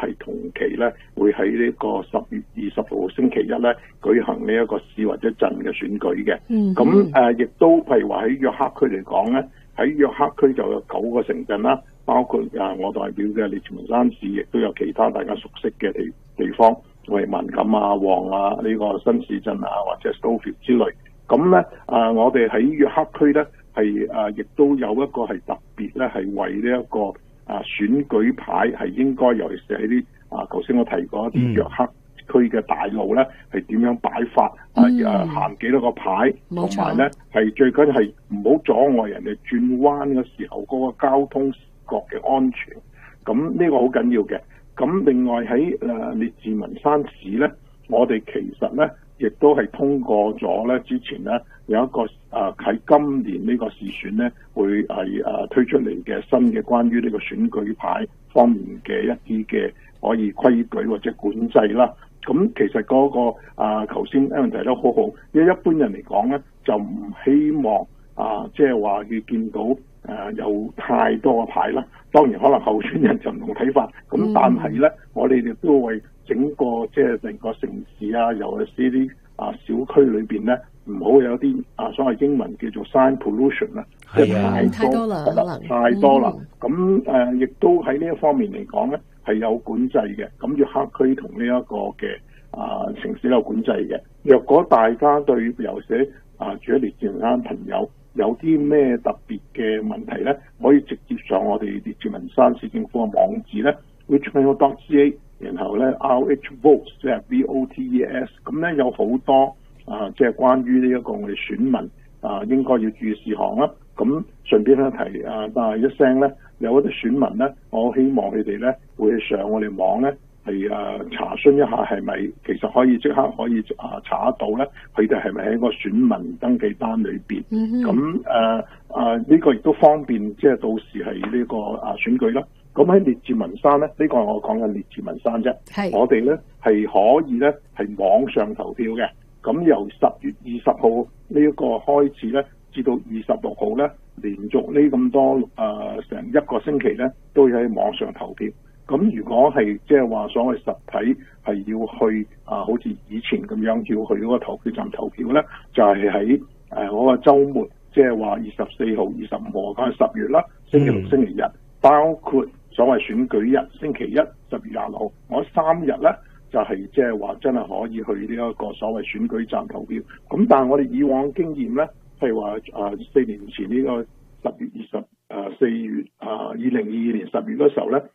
係同期咧會喺呢個10月20號星期一咧舉行呢一個市或者鎮嘅選舉嘅。咁亦都譬如話喺約克區嚟講咧，喺約克區就有9個城鎮啦，包括我代表嘅列治文山市，亦都有其他大家熟悉嘅地方，例如文錦啊、旺啊、呢個新市鎮啊，或者 Stouffville 之類。咁咧我哋喺約克區咧係亦都有一個係特別咧係為呢一個選舉牌係應該尤其是喺啲頭先我提過一啲約克區嘅大路咧係點樣擺法行幾多個牌，同埋咧係最緊要係唔好阻礙人哋轉彎嘅時候嗰個交通視覺嘅安全。咁呢個好緊要嘅。咁另外喺列治文山市咧，我哋其實咧亦都係通過咗咧之前咧有一個喺今年呢個市選咧會係推出嚟嘅新嘅關於呢個選舉牌方面嘅一啲嘅可以規矩或者管制啦。咁其實嗰個頭先 Aaron 提得好好，因為一般人嚟講咧就唔希望即係話要見到有太多嘅牌啦。當然可能候選人就唔同睇法，咁但係咧我哋亦都為整個即係成個城市尤其是啲小區裏邊咧，唔好有啲所謂英文叫做 sign pollution 啦，即係太多啦，太多啦。咁亦都喺呢一方面嚟講咧係有管制嘅。咁約克區同呢一個嘅城市有管制嘅。若果大家對尤其是住喺列治文山朋友有啲咩特別嘅問題咧，可以直接上我哋列治文山市政府嘅網址咧 richmond.ca， 然後咧 rhvotes 即係 votes， 咁咧有好多即係關於呢一個我哋選民應該要注意事項啦。咁順便咧提一聲咧，有一啲選民咧，我希望佢哋咧會上我哋網咧係查詢一下係咪其實可以即刻可以查得到咧，佢哋係咪喺個選民登記單裏邊？咁呢個亦都方便，即係到時係呢個選舉啦。咁喺列治文山咧，呢個係我講緊列治文山啫。我哋咧係可以咧係網上投票嘅。咁由10月20號呢一個開始咧，至到26號咧，連續呢咁多成一個星期咧，都要喺網上投票。咁如果係即係話所謂實體係要去好似以前咁樣要去嗰個投票站投票咧，就係喺嗰個週末，即係話24號、25號嗰10月啦，星期六、星期日，包括所謂選舉日，星期一10月20號，我3日咧就係即係話真係可以去呢一個所謂選舉站投票。咁但係我哋以往經驗咧，譬如話4年前呢個10月4月2022年10月嗰時候咧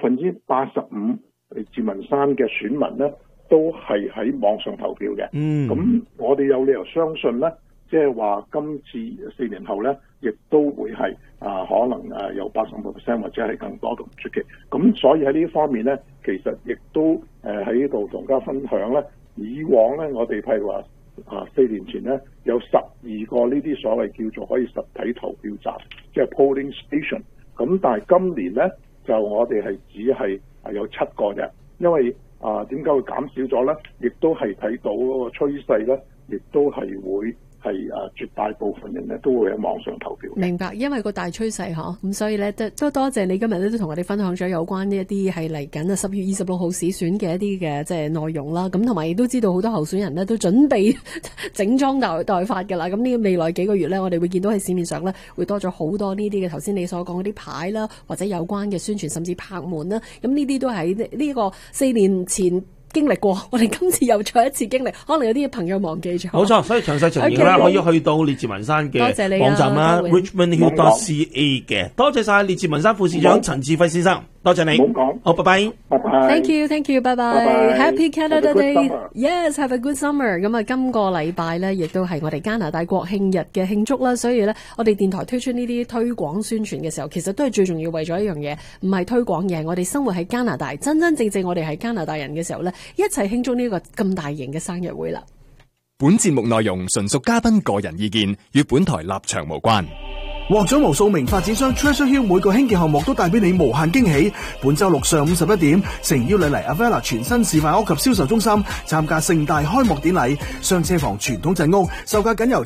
，85%列治文山嘅選民咧都係喺網上投票嘅。咁我哋有理由相信咧，即係話今次4年後咧，亦都會係可能有85%或者係更多都唔出奇。咁所以喺呢方面咧，其實亦都喺呢度同大家分享咧。以往咧，我哋譬如話4年前咧，有12個呢啲所謂叫做可以實體投票站，即係 polling station。咁但係今年咧，就我哋係只係有7個嘅，因為點解會減少咗咧？亦都係睇到嗰個趨勢咧，亦都係會係絕大部分人咧都會喺網上投票。 明白，因為個大趨勢咁所以咧都多謝你今日咧都同我哋分享咗有關呢一啲係嚟緊10月26號市選嘅一啲嘅即係內容啦。咁同埋亦都知道好多候選人咧都準備整裝待發㗎啦。咁呢未來幾個月咧，我哋會見到喺市面上咧會多咗好多呢啲嘅頭先你所講嗰啲牌啦，或者有關嘅宣傳，甚至拍門啦。咁呢啲都係呢個4年前經歷過，我哋今次又再一次經歷，可能有啲朋友忘記咗。 冇錯，所以詳細情形咧可以去到列治文山嘅網站啦 richmondhill.ca 嘅。多謝晒列治文山副市長陳志輝先生，多謝你。好，拜拜。 拜拜。 Thank you，拜拜。Happy Canada Day。Yes，have a good summer。咁今個禮拜咧，亦都係我哋加拿大國慶日嘅慶祝啦。所以咧，我哋電台推出呢啲推廣宣傳嘅時候，其實都係最重要為咗一樣嘢，唔係推廣嘢，係我哋生活喺加拿大，真真正正我哋係加拿大人嘅時候咧，一齊慶祝呢個咁大型嘅生日會啦。 本節目內容純屬嘉賓個人意見，與本台立場無關。 獲獎無數名發展商 Treasure Hill 每個興建項目都帶俾你無限驚喜。本周六上午11點，誠邀你嚟 Avella 全新示範屋及銷售中心參加盛大開幕典禮。雙車房傳統陣屋售價僅由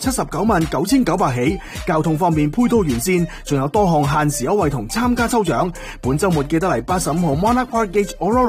799900起，交通方面配套完善，仲有多項限時優惠同參加抽獎。本周末記得嚟85號 Monarch Park Gate Aurora